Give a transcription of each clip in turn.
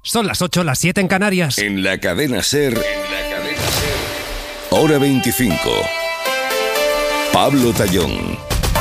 Son las 8, las 7 en Canarias. En la cadena SER, Hora 25. Pablo Tallón.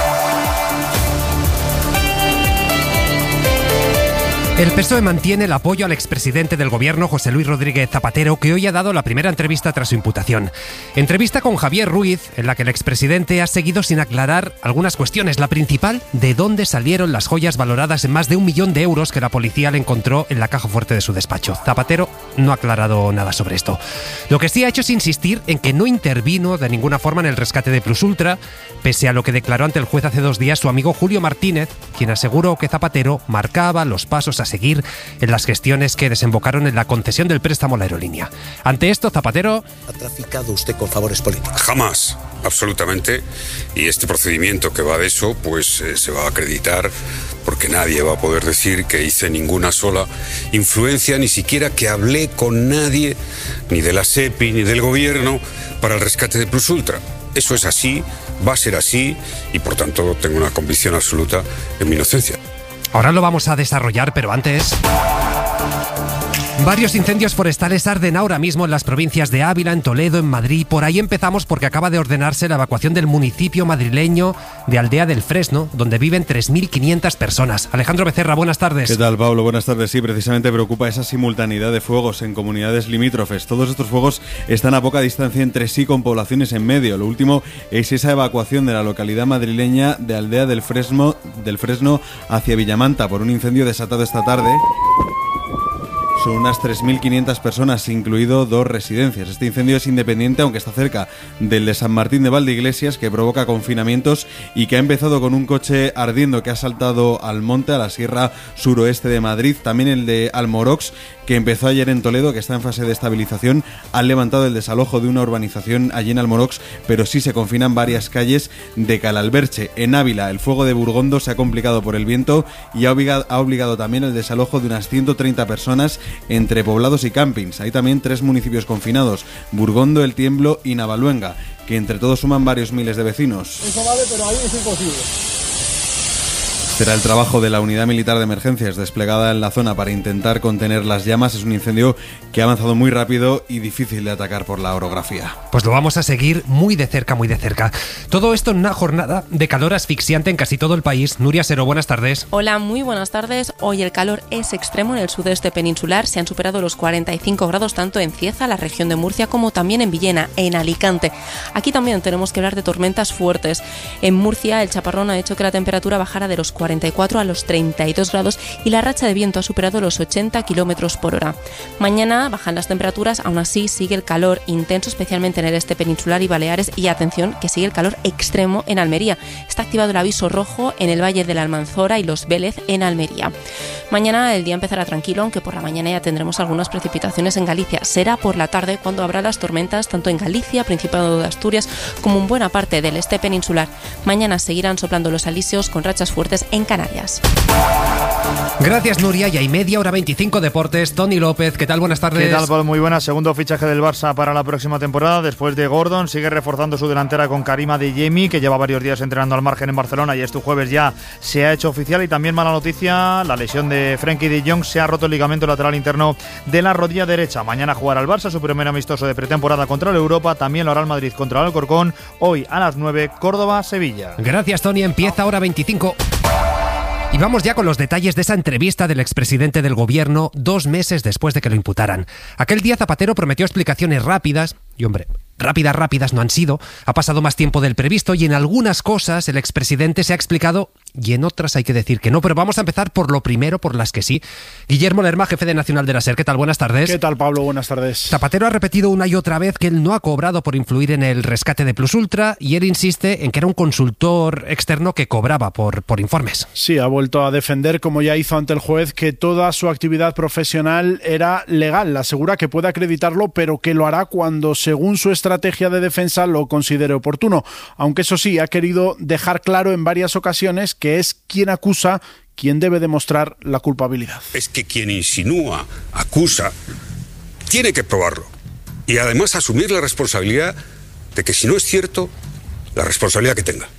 El PSOE mantiene el apoyo al expresidente del gobierno, José Luis Rodríguez Zapatero, que hoy ha dado la primera entrevista tras su imputación. Entrevista con Javier Ruiz, en la que el expresidente ha seguido sin aclarar algunas cuestiones. La principal, de dónde salieron las joyas valoradas en más de 1 millón de euros que la policía le encontró en la caja fuerte de su despacho. Zapatero no ha aclarado nada sobre esto. Lo que sí ha hecho es insistir en que no intervino de ninguna forma en el rescate de Plus Ultra, pese a lo que declaró ante el juez hace 2 días su amigo Julio Martínez, quien aseguró que Zapatero marcaba los pasos a seguir en las gestiones que desembocaron en la concesión del préstamo a la aerolínea. Ante esto, Zapatero... ¿Ha traficado usted con favores políticos? Jamás, absolutamente. Y este procedimiento que va de eso, pues se va a acreditar, porque nadie va a poder decir que hice ninguna sola influencia, ni siquiera que hablé con nadie, ni de la SEPI, ni del gobierno, para el rescate de Plus Ultra. Eso es así, va a ser así, y por tanto tengo una convicción absoluta en mi inocencia. Ahora lo vamos a desarrollar, pero antes... Varios incendios forestales arden ahora mismo en las provincias de Ávila, en Toledo, en Madrid. Por ahí empezamos porque acaba de ordenarse la evacuación del municipio madrileño de Aldea del Fresno, donde viven 3.500 personas. Alejandro Becerra, buenas tardes. ¿Qué tal, Pablo? Buenas tardes. Sí, precisamente preocupa esa simultaneidad de fuegos en comunidades limítrofes. Todos estos fuegos están a poca distancia entre sí, con poblaciones en medio. Lo último es esa evacuación de la localidad madrileña de Aldea del Fresno hacia Villamanta por un incendio desatado esta tarde. Son unas 3.500 personas, incluido 2 residencias. Este incendio es independiente, aunque está cerca del de San Martín de Valdeiglesias, que provoca confinamientos y que ha empezado con un coche ardiendo que ha saltado al monte, a la sierra suroeste de Madrid. También el de Almorox, que empezó ayer en Toledo, que está en fase de estabilización. Han levantado el desalojo de una urbanización allí en Almorox, pero sí se confinan varias calles de Calalberche. En Ávila, el fuego de Burgondo se ha complicado por el viento y ha obligado también el desalojo de unas 130 personas entre poblados y campings. Hay también 3 municipios confinados: Burgondo, El Tiemblo y Navaluenga, que entre todos suman varios miles de vecinos. Eso vale, pero ahí es imposible. Será el trabajo de la Unidad Militar de Emergencias desplegada en la zona para intentar contener las llamas. Es un incendio que ha avanzado muy rápido y difícil de atacar por la orografía. Pues lo vamos a seguir muy de cerca, muy de cerca. Todo esto en una jornada de calor asfixiante en casi todo el país. Nuria Sero, buenas tardes. Hola, muy buenas tardes. Hoy el calor es extremo en el sudeste peninsular. Se han superado los 45 grados tanto en Cieza, la región de Murcia, como también en Villena, en Alicante. Aquí también tenemos que hablar de tormentas fuertes. En Murcia, el chaparrón ha hecho que la temperatura bajara de los 44 a los 32 grados y la racha de viento ha superado los 80 kilómetros por hora. Mañana bajan las temperaturas, aún así sigue el calor intenso, especialmente en el este peninsular y Baleares, y atención que sigue el calor extremo en Almería. Está activado el aviso rojo en el Valle de la Almanzora y Los Vélez en Almería. Mañana el día empezará tranquilo, aunque por la mañana ya tendremos algunas precipitaciones en Galicia. Será por la tarde cuando habrá las tormentas tanto en Galicia, Principado de Asturias, como en buena parte del este peninsular. Mañana seguirán soplando los alisios con rachas fuertes en Canarias. Gracias, Nuria. Y hay media hora 25 deportes. Tony López, ¿qué tal? Buenas tardes. ¿Qué tal, Paul? Muy buenas. Segundo fichaje del Barça para la próxima temporada. Después de Gordon, sigue reforzando su delantera con Karim Adeyemi, que lleva varios días entrenando al margen en Barcelona y este jueves ya se ha hecho oficial. Y también mala noticia, la lesión de Frenkie de Jong. Se ha roto el ligamento lateral interno de la rodilla derecha. Mañana jugará el Barça su primer amistoso de pretemporada contra el Europa. También lo hará el Madrid contra el Alcorcón. Hoy a las 9, Córdoba-Sevilla. Gracias, Tony. Empieza hora 25. Y vamos ya con los detalles de esa entrevista del expresidente del gobierno 2 meses después de que lo imputaran. Aquel día Zapatero prometió explicaciones rápidas y, hombre, rápidas no han sido. Ha pasado más tiempo del previsto y en algunas cosas el expresidente se ha explicado y en otras hay que decir que no. Pero vamos a empezar por lo primero, por las que sí. Guillermo Lerma, jefe de Nacional de la SER. ¿Qué tal? Buenas tardes. ¿Qué tal, Pablo? Buenas tardes. Zapatero ha repetido una y otra vez que él no ha cobrado por influir en el rescate de Plus Ultra y él insiste en que era un consultor externo que cobraba por informes. Sí, ha vuelto a defender, como ya hizo ante el juez, que toda su actividad profesional era legal. Asegura que puede acreditarlo, pero que lo hará cuando, según su estrategia de defensa, lo considere oportuno. Aunque eso sí, ha querido dejar claro en varias ocasiones que es quien acusa quien debe demostrar la culpabilidad. Es que quien insinúa, acusa, tiene que probarlo. Y además asumir la responsabilidad de que si no es cierto, la responsabilidad que tenga.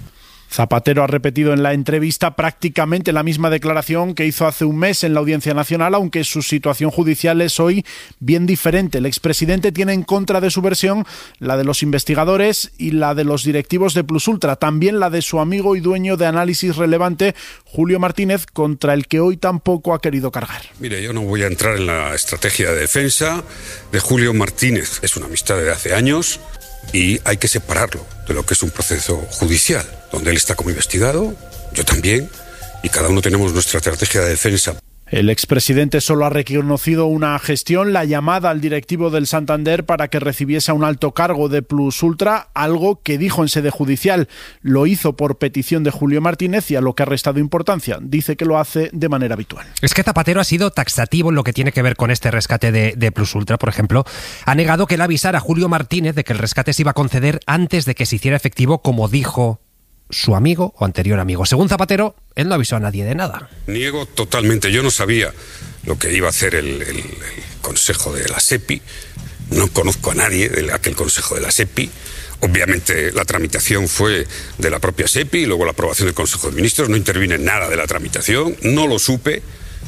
Zapatero ha repetido en la entrevista prácticamente la misma declaración que hizo hace un mes en la Audiencia Nacional, aunque su situación judicial es hoy bien diferente. El expresidente tiene en contra de su versión la de los investigadores y la de los directivos de Plusultra, también la de su amigo y dueño de Análisis Relevante, Julio Martínez, contra el que hoy tampoco ha querido cargar. Mire, yo no voy a entrar en la estrategia de defensa de Julio Martínez. Es una amistad de hace años y hay que separarlo de lo que es un proceso judicial, donde él está como investigado, yo también, y cada uno tenemos nuestra estrategia de defensa. El expresidente solo ha reconocido una gestión, la llamada al directivo del Santander para que recibiese a un alto cargo de Plusultra, algo que dijo en sede judicial. Lo hizo por petición de Julio Martínez y a lo que ha restado importancia. Dice que lo hace de manera habitual. Es que Zapatero ha sido taxativo en lo que tiene que ver con este rescate de Plusultra, por ejemplo. Ha negado que le avisara a Julio Martínez de que el rescate se iba a conceder antes de que se hiciera efectivo, como dijo su amigo o anterior amigo. Según Zapatero, él no avisó a nadie de nada. Niego totalmente. Yo no sabía lo que iba a hacer el Consejo de la SEPI. No conozco a nadie de aquel Consejo de la SEPI. Obviamente la tramitación fue de la propia SEPI y luego la aprobación del Consejo de Ministros. No intervine en nada de la tramitación. No lo supe.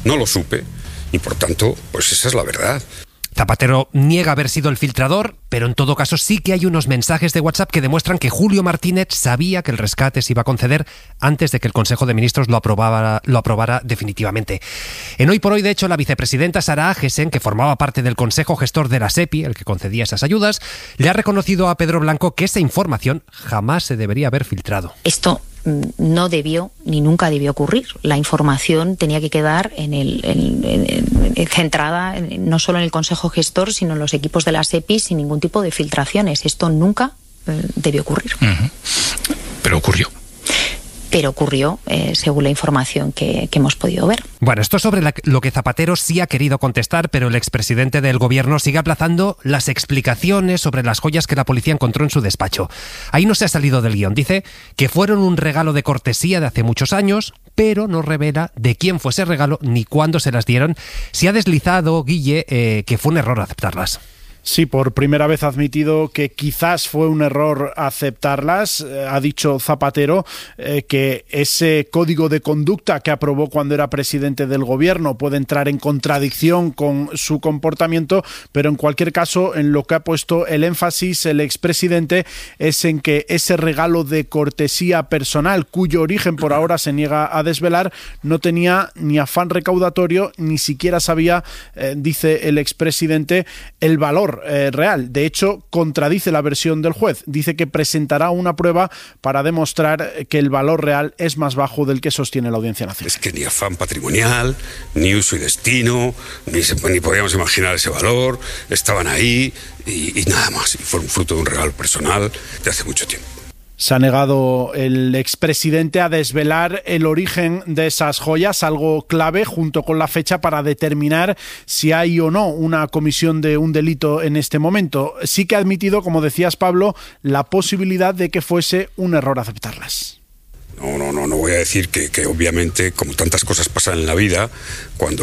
Y por tanto, pues esa es la verdad. Zapatero niega haber sido el filtrador, pero en todo caso sí que hay unos mensajes de WhatsApp que demuestran que Julio Martínez sabía que el rescate se iba a conceder antes de que el Consejo de Ministros lo aprobara definitivamente. En Hoy por Hoy, de hecho, la vicepresidenta Sara Agesen, que formaba parte del Consejo Gestor de la SEPI, el que concedía esas ayudas, le ha reconocido a Pedro Blanco que esa información jamás se debería haber filtrado. Esto no debió ni nunca debió ocurrir. La información tenía que quedar centrada no solo en el Consejo Gestor, sino en los equipos de la SEPI sin ningún tipo de filtraciones. Esto nunca debió ocurrir. Pero ocurrió. Pero ocurrió según la información que hemos podido ver. Bueno, esto es sobre lo que Zapatero sí ha querido contestar, pero el expresidente del gobierno sigue aplazando las explicaciones sobre las joyas que la policía encontró en su despacho. Ahí no se ha salido del guión. Dice que fueron un regalo de cortesía de hace muchos años, pero no revela de quién fue ese regalo ni cuándo se las dieron. Se ha deslizado, Guille, que fue un error aceptarlas. Sí, por primera vez ha admitido que quizás fue un error aceptarlas. Ha dicho Zapatero que ese código de conducta que aprobó cuando era presidente del gobierno puede entrar en contradicción con su comportamiento, pero en cualquier caso, en lo que ha puesto el énfasis el expresidente es en que ese regalo de cortesía personal, cuyo origen por ahora se niega a desvelar, no tenía ni afán recaudatorio, ni siquiera sabía, dice el expresidente, el valor real. De hecho, contradice la versión del juez. Dice que presentará una prueba para demostrar que el valor real es más bajo del que sostiene la Audiencia Nacional. Es que ni afán patrimonial, ni uso y destino, ni podíamos imaginar ese valor. Estaban ahí y nada más. Y fue un fruto de un regalo personal de hace mucho tiempo. Se ha negado el expresidente a desvelar el origen de esas joyas, algo clave junto con la fecha para determinar si hay o no una comisión de un delito en este momento. Sí que ha admitido, como decías, Pablo, la posibilidad de que fuese un error aceptarlas. No voy a decir que obviamente, como tantas cosas pasan en la vida, cuando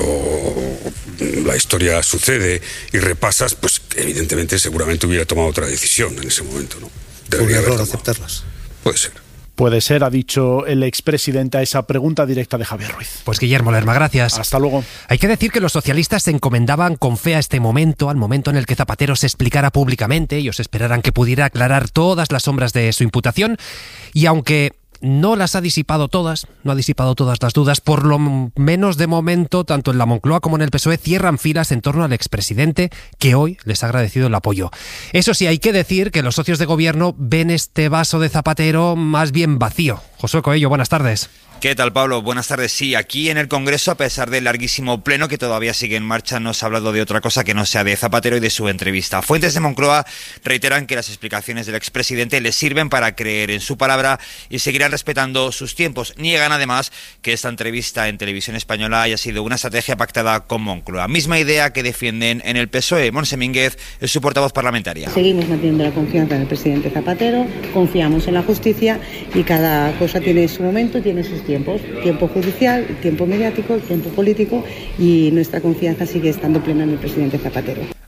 la historia sucede y repasas, pues evidentemente seguramente hubiera tomado otra decisión en ese momento, ¿no? ¿Fue un error aceptarlas? Puede ser. Puede ser, ha dicho el expresidente a esa pregunta directa de Javier Ruiz. Pues Guillermo Lerma, gracias. Hasta luego. Hay que decir que los socialistas se encomendaban con fe a este momento, al momento en el que Zapatero se explicara públicamente. Ellos esperaran que pudiera aclarar todas las sombras de su imputación. Y aunque no las ha disipado todas, no ha disipado todas las dudas, por lo menos de momento, tanto en la Moncloa como en el PSOE cierran filas en torno al expresidente, que hoy les ha agradecido el apoyo. Eso sí, hay que decir que los socios de gobierno ven este vaso de Zapatero más bien vacío. Josué Coello, buenas tardes. ¿Qué tal, Pablo? Buenas tardes. Sí, aquí en el Congreso, a pesar del larguísimo pleno que todavía sigue en marcha, no se ha hablado de otra cosa que no sea de Zapatero y de su entrevista. Fuentes de Moncloa reiteran que las explicaciones del expresidente les sirven para creer en su palabra y seguirán respetando sus tiempos. Niegan además que esta entrevista en Televisión Española haya sido una estrategia pactada con Moncloa. Misma idea que defienden en el PSOE. Montse Mínguez es su portavoz parlamentaria. Seguimos manteniendo la confianza en el presidente Zapatero, confiamos en la justicia y cada cosa tiene su momento, tiene sus tiempos, tiempo judicial, tiempo mediático, tiempo político, y nuestra confianza sigue estando plena en el presidente Zapatero.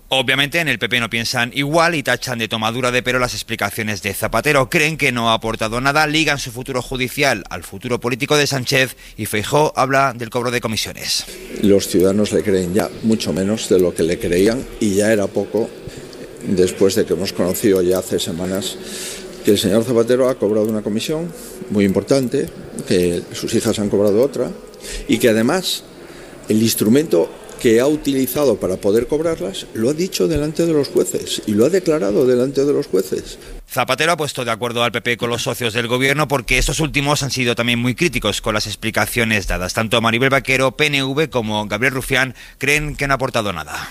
Obviamente en el PP no piensan igual y tachan de tomadura de pelo las explicaciones de Zapatero. Creen que no ha aportado nada, ligan su futuro judicial al futuro político de Sánchez y Feijóo habla del cobro de comisiones. Los ciudadanos le creen ya mucho menos de lo que le creían y ya era poco después de que hemos conocido ya hace semanas que el señor Zapatero ha cobrado una comisión muy importante, que sus hijas han cobrado otra y que además el instrumento que ha utilizado para poder cobrarlas lo ha dicho delante de los jueces y lo ha declarado delante de los jueces. Zapatero ha puesto de acuerdo al PP con los socios del gobierno porque estos últimos han sido también muy críticos con las explicaciones dadas. Tanto Maribel Vaquero, PNV, como Gabriel Rufián creen que no ha aportado nada.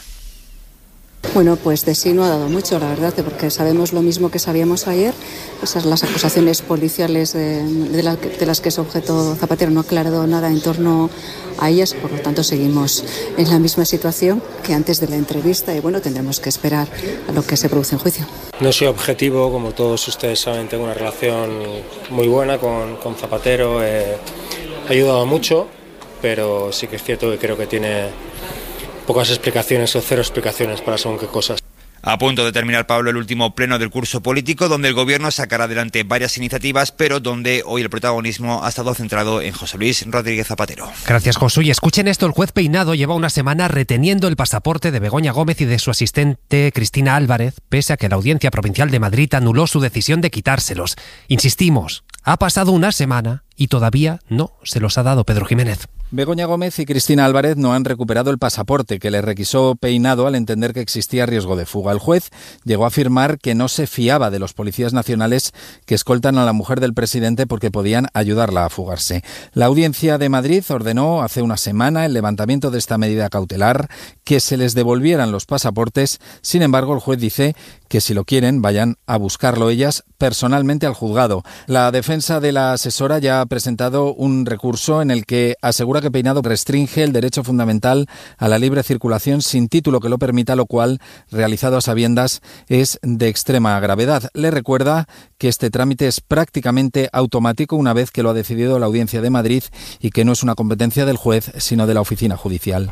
Bueno, pues de sí no ha dado mucho, la verdad, porque sabemos lo mismo que sabíamos ayer. Esas las acusaciones policiales de las que es objeto Zapatero no ha aclarado nada en torno a ellas, por lo tanto seguimos en la misma situación que antes de la entrevista y bueno, tendremos que esperar a lo que se produce en juicio. No soy objetivo, como todos ustedes saben, tengo una relación muy buena con Zapatero, ha ayudado mucho, pero sí que es cierto que creo que tiene pocas explicaciones o cero explicaciones para según qué cosas. A punto de terminar, Pablo, el último pleno del curso político, donde el gobierno sacará adelante varias iniciativas, pero donde hoy el protagonismo ha estado centrado en José Luis Rodríguez Zapatero. Gracias, Josu. Y escuchen esto, el juez Peinado lleva una semana reteniendo el pasaporte de Begoña Gómez y de su asistente Cristina Álvarez, pese a que la Audiencia Provincial de Madrid anuló su decisión de quitárselos. Insistimos, ha pasado una semana y todavía no se los ha dado Pedro Jiménez. Begoña Gómez y Cristina Álvarez no han recuperado el pasaporte que le requisó Peinado al entender que existía riesgo de fuga. El juez llegó a afirmar que no se fiaba de los policías nacionales que escoltan a la mujer del presidente porque podían ayudarla a fugarse. La Audiencia de Madrid ordenó hace una semana el levantamiento de esta medida cautelar, que se les devolvieran los pasaportes. Sin embargo, el juez dice que si lo quieren, vayan a buscarlo ellas personalmente al juzgado. La defensa de la asesora ya ha presentado un recurso en el que asegura que Peinado restringe el derecho fundamental a la libre circulación sin título que lo permita, lo cual, realizado a sabiendas, es de extrema gravedad. Le recuerda que este trámite es prácticamente automático una vez que lo ha decidido la Audiencia de Madrid y que no es una competencia del juez, sino de la oficina judicial.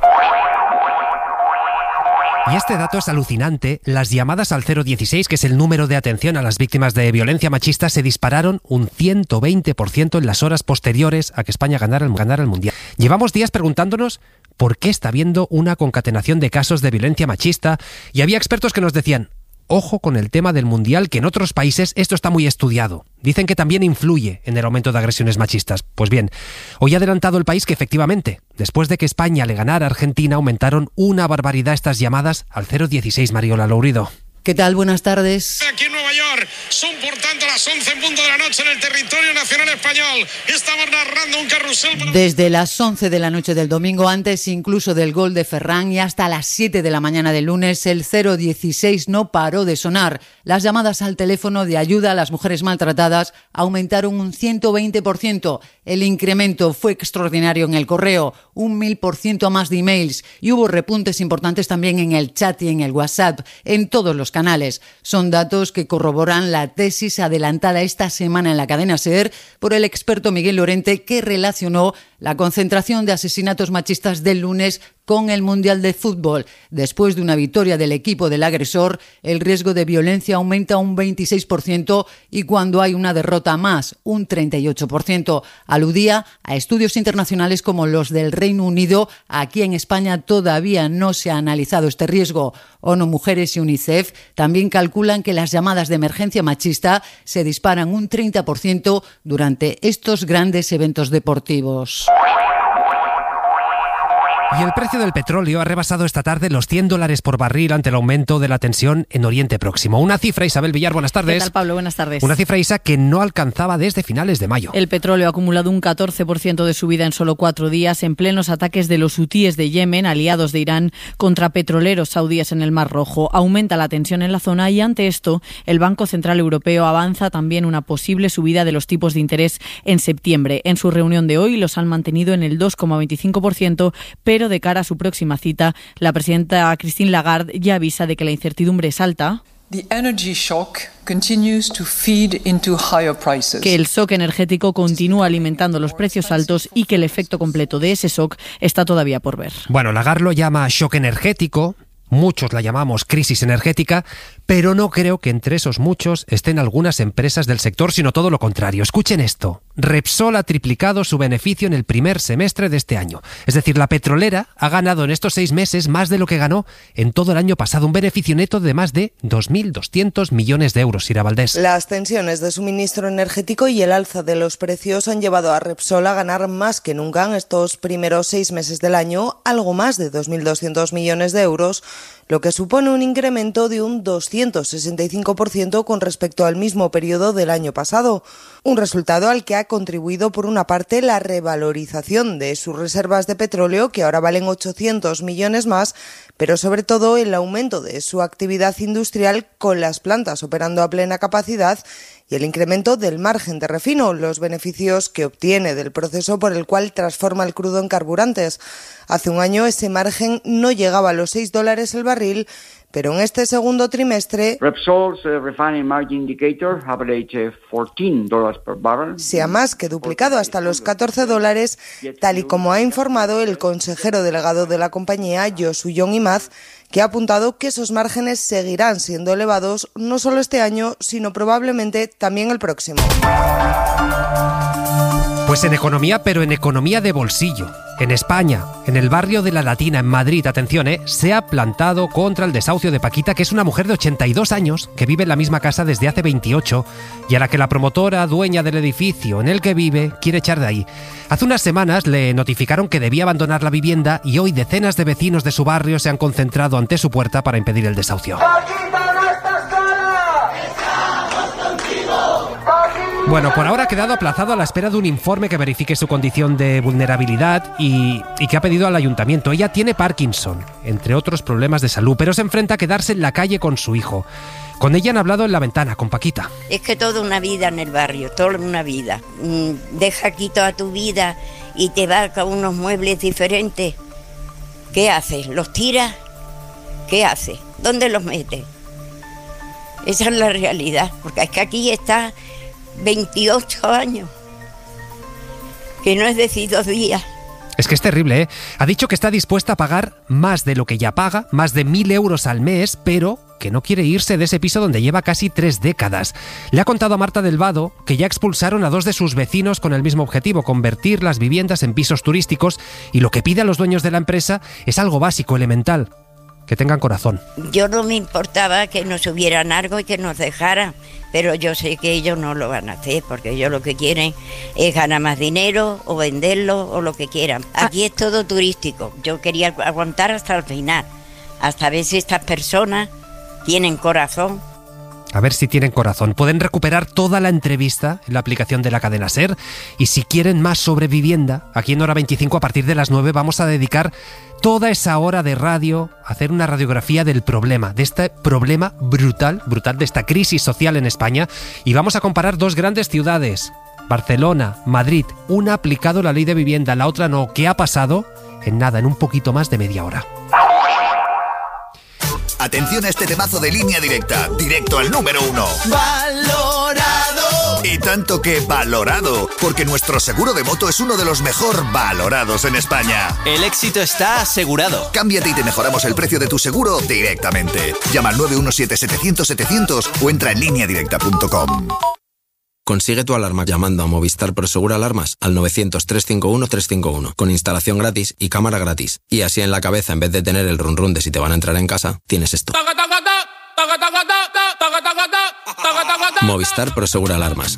Y este dato es alucinante. Las llamadas al 016, que es el número de atención a las víctimas de violencia machista, se dispararon un 120% en las horas posteriores a que España ganara el Mundial. Llevamos días preguntándonos por qué está habiendo una concatenación de casos de violencia machista y había expertos que nos decían: ojo con el tema del Mundial, que en otros países esto está muy estudiado. Dicen que también influye en el aumento de agresiones machistas. Pues bien, hoy ha adelantado el país que efectivamente, después de que España le ganara a Argentina, aumentaron una barbaridad estas llamadas al 016. Mariola Lourido. ¿Qué tal? Buenas tardes. Aquí en Nueva York son por tanto las 11 en punto de la noche en el territorio nacional español. Estamos narrando un carrusel. Desde las 11 de la noche del domingo, antes incluso del gol de Ferran, y hasta las 7 de la mañana del lunes, el 016 no paró de sonar. Las llamadas al teléfono de ayuda a las mujeres maltratadas aumentaron un 120%. El incremento fue extraordinario en el correo, un 1000% más de emails, y hubo repuntes importantes también en el chat y en el WhatsApp, en todos los canales. Son datos que corroboran la tesis adelantada esta semana en la cadena SER por el experto Miguel Lorente, que relacionó la concentración de asesinatos machistas del lunes con el Mundial de Fútbol. Después de una victoria del equipo del agresor, el riesgo de violencia aumenta un 26% y cuando hay una derrota más, un 38%. Aludía a estudios internacionales como los del Reino Unido. Aquí en España todavía no se ha analizado este riesgo. ONU Mujeres y UNICEF también calculan que las llamadas de emergencia machista se disparan un 30% durante estos grandes eventos deportivos. Y el precio del petróleo ha rebasado esta tarde los $100 por barril ante el aumento de la tensión en Oriente Próximo. Una cifra, Isabel Villar, buenas tardes. ¿Qué tal, Pablo? Buenas tardes. Una cifra, Isa, que no alcanzaba desde finales de mayo. El petróleo ha acumulado un 14% de subida en solo 4 días en plenos ataques de los hutíes de Yemen, aliados de Irán, contra petroleros saudíes en el Mar Rojo. Aumenta la tensión en la zona y ante esto el Banco Central Europeo avanza también una posible subida de los tipos de interés en septiembre. En su reunión de hoy los han mantenido en el 2,25%, pero de cara a su próxima cita, la presidenta Christine Lagarde ya avisa de que la incertidumbre es alta. The energy shock continues to feed into higher prices. Que el shock energético continúa alimentando los precios altos y que el efecto completo de ese shock está todavía por ver. Bueno, Lagarde lo llama shock energético, Muchos la llamamos crisis energética, pero no creo que entre esos muchos estén algunas empresas del sector, sino todo lo contrario. Escuchen esto. Repsol ha triplicado su beneficio en el primer semestre de este año. Es decir, la petrolera ha ganado en estos 6 meses más de lo que ganó en todo el año pasado. Un beneficio neto de más de 2.200 millones de euros, Ira Valdés. Las tensiones de suministro energético y el alza de los precios han llevado a Repsol a ganar más que nunca en estos primeros 6 meses del año, algo más de 2.200 millones de euros, lo que supone un incremento de un 265% con respecto al mismo periodo del año pasado. Un resultado al que ha contribuido, por una parte, la revalorización de sus reservas de petróleo, que ahora valen 800 millones más, pero sobre todo el aumento de su actividad industrial con las plantas operando a plena capacidad y el incremento del margen de refino, los beneficios que obtiene del proceso por el cual transforma el crudo en carburantes. Hace un año ese margen no llegaba a los $6 el barril, pero en este segundo trimestre Repsol's refining margin indicator averaged $14 per barrel. Se ha más que duplicado hasta los $14, tal y como ha informado el consejero delegado de la compañía, Josu Jon Imaz, que ha apuntado que esos márgenes seguirán siendo elevados no solo este año, sino probablemente también el próximo. Pues en economía, pero en economía de bolsillo. En España, en el barrio de La Latina, en Madrid, atención, se ha plantado contra el desahucio de Paquita, que es una mujer de 82 años que vive en la misma casa desde hace 28 y a la que la promotora dueña del edificio en el que vive quiere echar de ahí. Hace unas semanas le notificaron que debía abandonar la vivienda y hoy decenas de vecinos de su barrio se han concentrado ante su puerta para impedir el desahucio. Bueno, por ahora ha quedado aplazado a la espera de un informe que verifique su condición de vulnerabilidad y que ha pedido al ayuntamiento. Ella tiene Parkinson, entre otros problemas de salud, pero se enfrenta a quedarse en la calle con su hijo. Con ella han hablado en La Ventana, con Paquita. Es que toda una vida en el barrio, toda una vida. Deja aquí toda tu vida y te vas con unos muebles diferentes. ¿Qué haces? ¿Los tiras? ¿Qué haces? ¿Dónde los metes? Esa es la realidad, porque es que aquí está 28 años, que no es decir 2 días. Es que es terrible, ¿eh? Ha dicho que está dispuesta a pagar más de lo que ya paga, más de 1.000 euros al mes, pero que no quiere irse de ese piso donde lleva casi 3 décadas. Le ha contado a Marta del Vado que ya expulsaron a 2 de sus vecinos con el mismo objetivo, convertir las viviendas en pisos turísticos, y lo que pide a los dueños de la empresa es algo básico, elemental: que tengan corazón. Yo no me importaba que nos subieran algo y que nos dejaran, pero yo sé que ellos no lo van a hacer, porque ellos lo que quieren es ganar más dinero o venderlo o lo que quieran. Aquí es todo turístico. Yo quería aguantar hasta el final, hasta ver si estas personas tienen corazón. A ver si tienen corazón. Pueden recuperar toda la entrevista en la aplicación de la cadena SER. Y si quieren más sobre vivienda, aquí en Hora 25 a partir de las 9 vamos a dedicar toda esa hora de radio a hacer una radiografía del problema, de este problema brutal de esta crisis social en España. Y vamos a comparar 2 grandes ciudades, Barcelona, Madrid. Una ha aplicado la ley de vivienda, la otra no. ¿Qué ha pasado? En nada, en un poquito más de media hora. Atención a este temazo de Línea Directa, directo al número 1. ¡Valorado! Y tanto que valorado, porque nuestro seguro de moto es uno de los mejor valorados en España. El éxito está asegurado. Cámbiate y te mejoramos el precio de tu seguro directamente. Llama al 917-700-700 o entra en lineadirecta.com. Consigue tu alarma llamando a Movistar Prosegur Alarmas al 900-351-351 con instalación gratis y cámara gratis. Y así en la cabeza, en vez de tener el run run de si te van a entrar en casa, tienes esto. Movistar Prosegur Alarmas.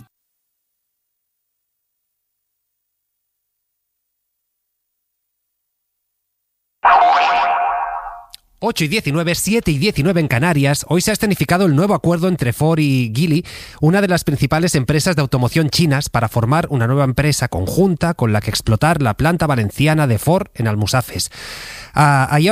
8:19, 7:19 en Canarias. Hoy se ha escenificado el nuevo acuerdo entre Ford y Geely, una de las principales empresas de automoción chinas, para formar una nueva empresa conjunta con la que explotar la planta valenciana de Ford en Almusafes. Ahí